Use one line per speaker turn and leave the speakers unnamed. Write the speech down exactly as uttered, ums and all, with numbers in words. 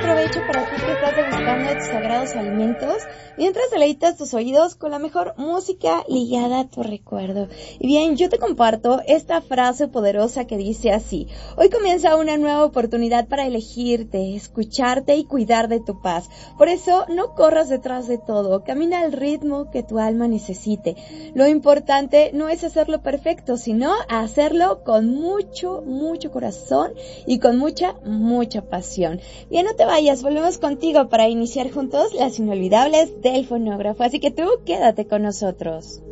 provecho para ti que estás degustando tus sagrados alimentos, mientras deleitas tus oídos con la mejor música ligada a tu recuerdo. Y bien, yo te comparto esta frase poderosa que dice así: hoy comienza una nueva oportunidad para elegirte, escucharte y cuidar de tu paz. Por eso, no corras detrás de todo, camina al ritmo que tu alma necesite. Lo importante no es hacerlo perfecto, sino hacerlo con mucho, mucho corazón y con mucha, mucha pasión. Bien, no te vayas, volvemos contigo para iniciar juntos las inolvidables del fonógrafo, así que tú quédate con nosotros.